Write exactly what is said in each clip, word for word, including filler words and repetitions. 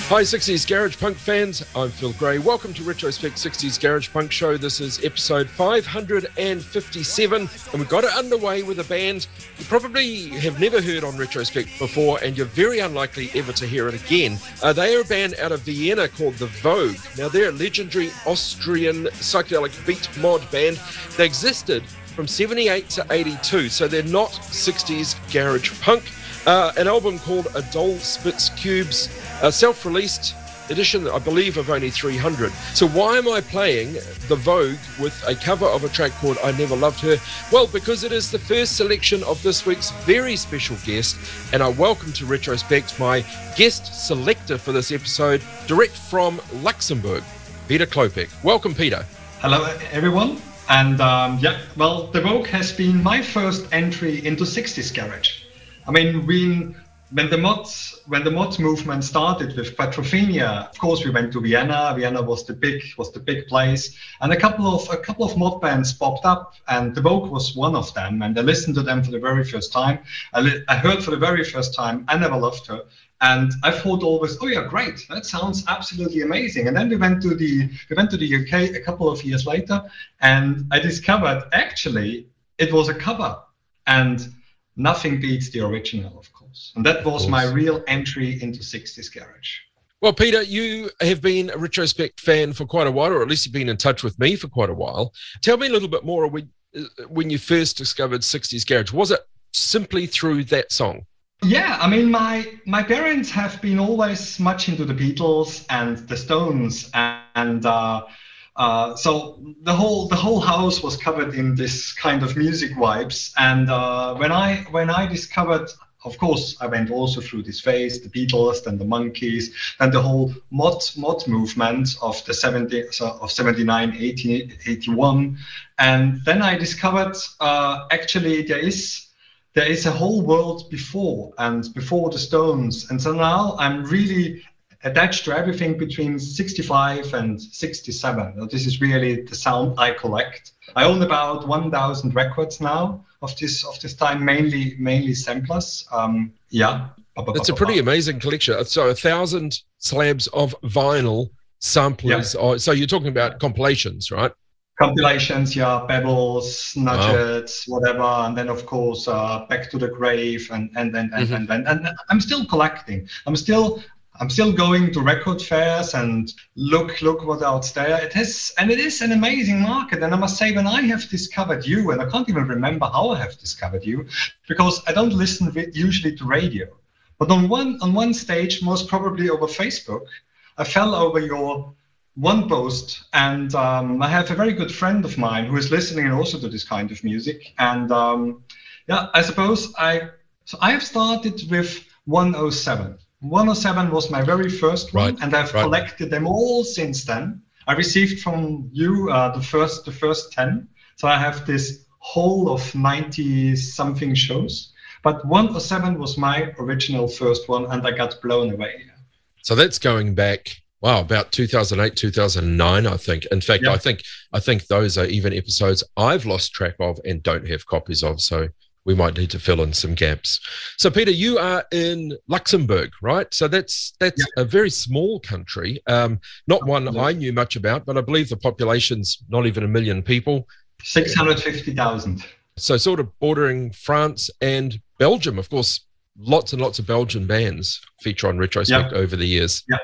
Hi sixties Garage Punk fans, I'm Phil Gray. Welcome to Retrospect sixties Garage Punk Show. This is episode five hundred fifty-seven and we got it underway with a band you probably have never heard on Retrospect before and you're very unlikely ever to hear it again. Uh, they are a band out of Vienna called The Vogue. Now they're a legendary Austrian psychedelic beat mod band. They existed from seventy-eight to eighty-two, so they're not sixties garage punk. Uh, an album called Adol Spitz Cubes, a self-released edition, I believe, of only three hundred. So why am I playing The Vogue with a cover of a track called I Never Loved Her? Well, because it is the first selection of this week's very special guest, and I welcome to Retrospect my guest selector for this episode, direct from Luxembourg, Peter Klopek. Welcome, Peter. Hello, everyone. And um, yeah, well, The Vogue has been my first entry into sixties garage. I mean, we, when the mod when the mod movement started with Quadrophenia, of course we went to Vienna. Vienna was the big was the big place, and a couple of a couple of mod bands popped up, and The Vogue was one of them. And I listened to them for the very first time. I, li- I heard for the very first time I Never Loved Her, and I thought always, oh yeah, great, that sounds absolutely amazing. And then we went to the we went to the U K a couple of years later, and I discovered actually it was a cover, and nothing beats the original, of course. And that was my real entry into sixties garage. Well, Peter, you have been a Retrospect fan for quite a while, or at least you've been in touch with me for quite a while. Tell me a little bit more when, when you first discovered sixties garage. Was it simply through that song? Yeah, I mean, my my parents have been always much into the Beatles and the Stones, and uh, Uh, so the whole the whole house was covered in this kind of music vibes. And uh, when I when I discovered, of course, I went also through this phase, the Beatles, then the Monkees, and the whole mod mod movement of the seventy so of seventy-nine, eighty, eighty-one, and then I discovered uh, actually there is there is a whole world before and before the Stones, and so now I'm really attached to everything between sixty-five and sixty-seven. This is really the sound I collect. I own about one thousand records now of this of this time, mainly mainly samplers. Um, yeah. It's a pretty amazing collection. So a thousand slabs of vinyl samplers. Yeah. Or, so you're talking about compilations, right? Compilations, yeah, Pebbles, Nuggets, wow. Whatever, and then of course uh, Back to the Grave, and and and and, mm-hmm. and and and I'm still collecting. I'm still. I'm still going to record fairs and look look what else there. It is, and it is an amazing market. And I must say, when I have discovered you, and I can't even remember how I have discovered you, because I don't listen usually to radio. But on one on one stage, most probably over Facebook, I fell over your one post, and um, I have a very good friend of mine who is listening also to this kind of music. And um, yeah, I suppose I so I have started with one oh seven. one oh seven was my very first one, right, and I've right. collected them all since then. I received from you uh, the first the first ten, so I have this whole of ninety something shows. But one oh seven was my original first one, and I got blown away. So that's going back, wow, about two thousand eight, two thousand nine, I think. In fact, yeah. I think I think those are even episodes I've lost track of and don't have copies of. So we might need to fill in some gaps. So, Peter, you are in Luxembourg, right? So that's that's yeah. a very small country, um, not one I knew much about, but I believe the population's not even a million people. six hundred fifty thousand. So sort of bordering France and Belgium. Of course, lots and lots of Belgian bands feature on Retrospect yeah. over the years. Yeah.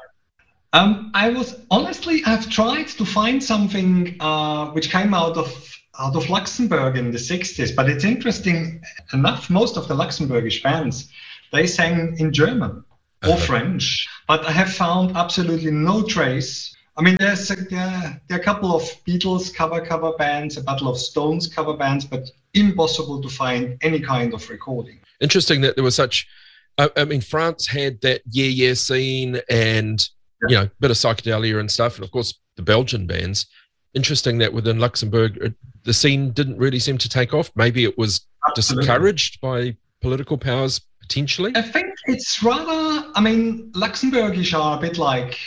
Um, I was, honestly, I've tried to find something uh, which came out of out of Luxembourg in the sixties, but it's interesting enough, most of the Luxembourgish bands, they sang in German or uh-huh. French, but I have found absolutely no trace. I mean, there's a, there, there are a couple of Beatles cover cover bands, a couple of Stones cover bands, but impossible to find any kind of recording. Interesting that there was such, I, I mean, France had that yeah, yeah scene and, yeah. you know, a bit of psychedelia and stuff, and of course the Belgian bands. Interesting that within Luxembourg, the scene didn't really seem to take off. Maybe it was Absolutely. discouraged by political powers, potentially? I think it's rather, I mean, Luxembourgish are a bit like,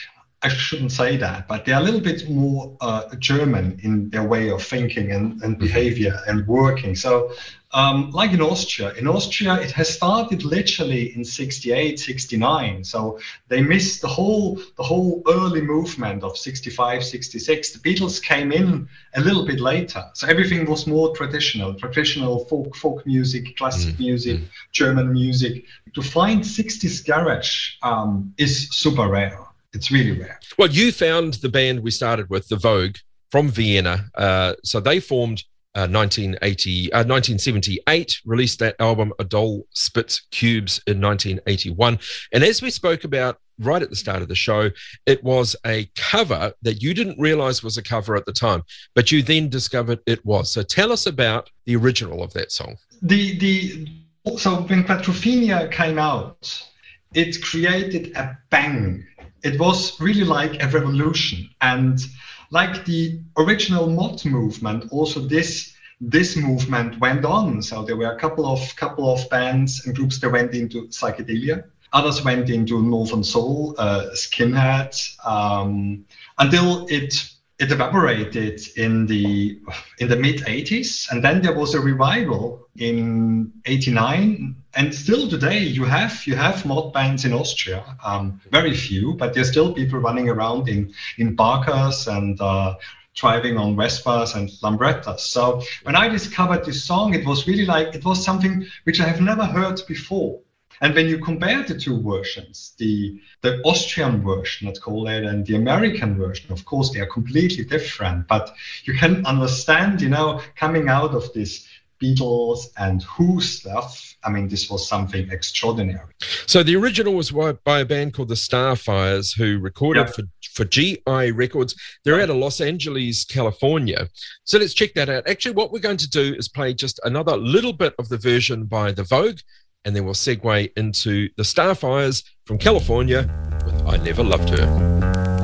I shouldn't say that, but they're a little bit more uh, German in their way of thinking and, and behavior and working. So um, like in Austria, in Austria, it has started literally in sixty-eight, sixty-nine. So they missed the whole, the whole early movement of sixty-five, sixty-six. The Beatles came in a little bit later. So everything was more traditional, traditional folk, folk music, classic mm. music, mm. German music. To find sixties garage um, is super rare. It's really rare. Well, you found the band we started with, the Vogue, from Vienna. Uh, so they formed uh, nineteen eighty, uh, nineteen seventy-eight, released that album, A Doll Spits Cubes, in nineteen eighty-one. And as we spoke about right at the start of the show, it was a cover that you didn't realize was a cover at the time, but you then discovered it was. So tell us about the original of that song. The the So when Quadrophenia came out, it created a bang. It was really like a revolution, and like the original mod movement, also this this movement went on. So there were a couple of couple of bands and groups that went into psychedelia. Others went into Northern Soul, uh, Skinhead, um, until it it evaporated in the in the mid eighties, and then there was a revival in eighty-nine. And still today, you have you have mod bands in Austria, um, very few, but there's still people running around in in Barkers and uh, driving on Vespas and Lambrettas. So when I discovered this song, it was really like it was something which I have never heard before. And when you compare the two versions, the the Austrian version, let's call it, and the American version, of course, they are completely different. But you can understand, you know, coming out of this Beatles and Who stuff, I mean, this was something extraordinary. So the original was by a band called the Starfires, who recorded yep. for, for G I Records. They're out of Los Angeles, California. So let's check that out. Actually, what we're going to do is play just another little bit of the version by the Vogue, and then we'll segue into the Starfires from California with I Never Loved Her.